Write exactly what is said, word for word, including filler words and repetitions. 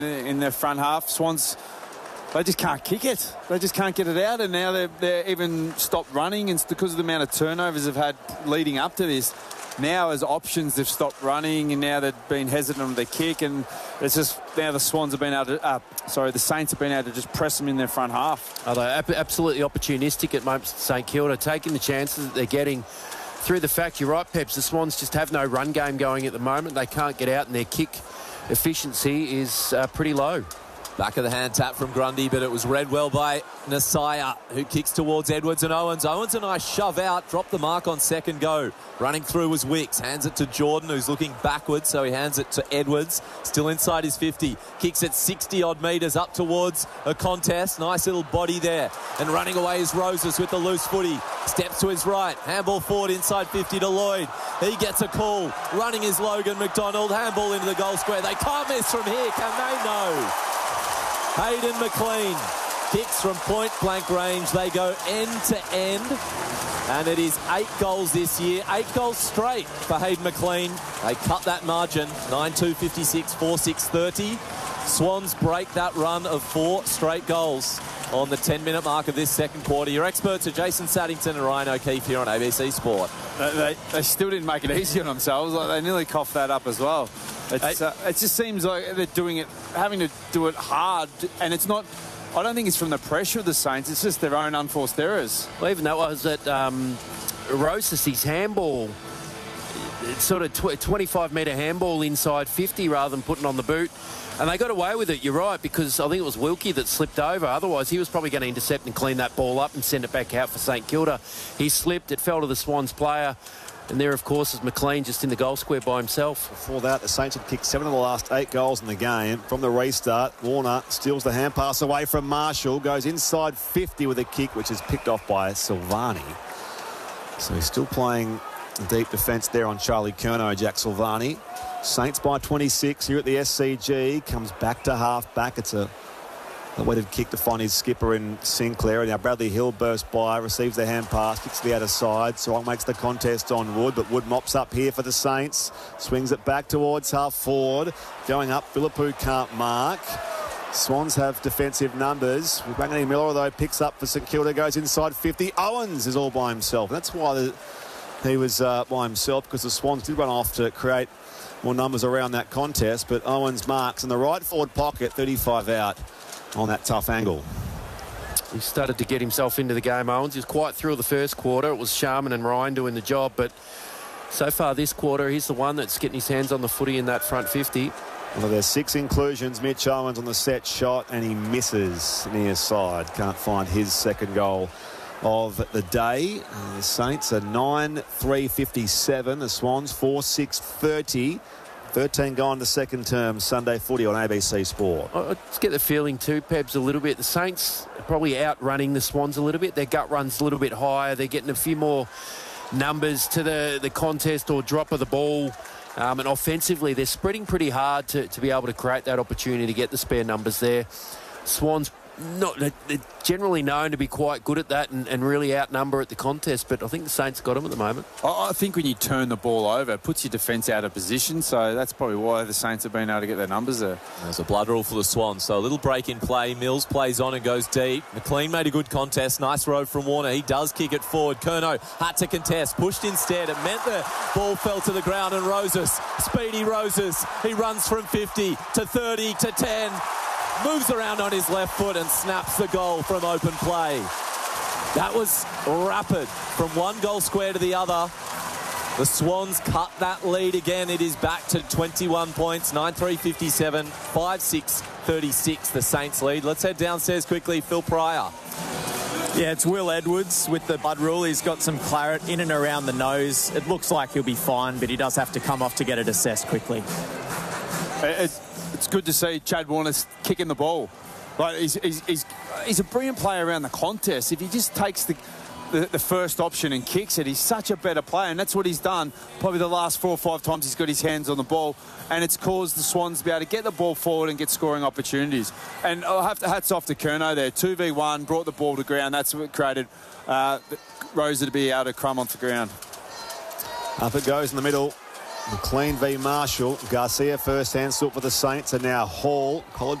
in their front half. Swans, they just can't kick it. They just can't get it out, and now they're, they're even stopped running, and it's because of the amount of turnovers they've had leading up to this. Now as options, they've stopped running, and now they've been hesitant on their kick, and it's just now the Swans have been able to, uh, sorry, the Saints have been able to just press them in their front half. Oh, they're absolutely opportunistic at moments, St Kilda, taking the chances that they're getting through the fact, you're right, Peps, the Swans just have no run game going at the moment. They can't get out, and their kick efficiency is uh, pretty low. Back of the hand tap from Grundy, but it was read well by Nasaya, who kicks towards Edwards and Owens. Owens a nice shove out, dropped the mark on second go. Running through was Wicks, hands it to Jordan, who's looking backwards, so he hands it to Edwards, still inside his fifty. Kicks it sixty-odd metres up towards a contest. Nice little body there. And running away is Roses with the loose footy. Steps to his right, handball forward inside fifty to Lloyd. He gets a call. Running is Logan McDonald, handball into the goal square. They can't miss from here, can they? No. Hayden McLean kicks from point-blank range. They go end to end, and it is eight goals this year, eight goals straight for Hayden McLean. They cut that margin, nine two fifty-six, four six thirty. Swans break that run of four straight goals on the ten-minute mark of this second quarter. Your experts are Jason Saddington and Ryan O'Keefe here on A B C Sport. They, they, they still didn't make it easy on themselves. Like, they nearly coughed that up as well. It's, uh, it just seems like they're doing it, having to do it hard, and it's not. I don't think it's from the pressure of the Saints. It's just their own unforced errors. Well, even that was at um, Rosas, his handball, it's sort of tw twenty-five metre handball inside fifty rather than putting on the boot. And they got away with it, you're right, because I think it was Wilkie that slipped over. Otherwise, he was probably going to intercept and clean that ball up and send it back out for St Kilda. He slipped, it fell to the Swans player. And there, of course, is McLean just in the goal square by himself. Before that, the Saints had kicked seven of the last eight goals in the game. From the restart, Warner steals the hand pass away from Marshall, goes inside fifty with a kick, which is picked off by Silvani. So he's still playing deep defence there on Charlie Curnow, Jack Silvani. Saints by twenty-six here at the S C G. Comes back to half-back. It's a A weighted kick to find his skipper in Sinclair. Now Bradley Hill bursts by, receives the hand pass, kicks to the outer side. Sarong makes the contest on Wood, but Wood mops up here for the Saints. Swings it back towards half forward. Going up, Philippou can't mark. Swans have defensive numbers. Wangani Miller, though, picks up for St Kilda, goes inside fifty. Owens is all by himself. That's why the, he was uh, by himself, because the Swans did run off to create more numbers around that contest. But Owens marks in the right forward pocket, thirty-five out on that tough angle. He started to get himself into the game, Owens. He was quite through the first quarter. It was Sharman and Ryan doing the job, but so far this quarter, he's the one that's getting his hands on the footy in that front fifty. Well, there's six inclusions. Mitch Owens on the set shot, and he misses near side. Can't find his second goal of the day. Uh, the Saints are nine three fifty-seven. The Swans four six thirty. thirteen gone the second term. Sunday footy on A B C Sport. I just get the feeling too, Pebs, a little bit. The Saints are probably outrunning the Swans a little bit. Their gut run's a little bit higher. They're getting a few more numbers to the, the contest or drop of the ball. Um, and offensively, they're spreading pretty hard to, to be able to create that opportunity to get the spare numbers there. Swans, not they're generally known to be quite good at that and, and really outnumber at the contest, but I think the Saints got them at the moment. I think when you turn the ball over, it puts your defence out of position, so that's probably why the Saints have been able to get their numbers there. There's a blood rule for the Swans, so a little break in play. Mills plays on and goes deep. McLean made a good contest. Nice row from Warner. He does kick it forward. Curnow had to contest, pushed instead. It meant the ball fell to the ground, and Roses, speedy Roses, he runs from fifty to thirty to ten. Moves around on his left foot and snaps the goal from open play. That was rapid from one goal square to the other. The Swans cut that lead again. It is back to twenty-one points, nine three fifty-seven, five six thirty-six, the Saints lead. Let's head downstairs quickly. Phil Pryor. Yeah, it's Will Edwards with the blood rule. He's got some claret in and around the nose. It looks like he'll be fine, but he does have to come off to get it assessed quickly. It's It's good to see Chad Warner kicking the ball. Like he's, he's, he's, he's a brilliant player around the contest. If he just takes the, the, the first option and kicks it, he's such a better player, and that's what he's done probably the last four or five times he's got his hands on the ball, and it's caused the Swans to be able to get the ball forward and get scoring opportunities. And I'll have to hats off to Curnow there. two v one, brought the ball to ground. That's what created uh, Rosa to be able to crumb onto the ground. Up it goes in the middle. McLean v Marshall. Garcia first hand sought for the Saints, and now Hall. College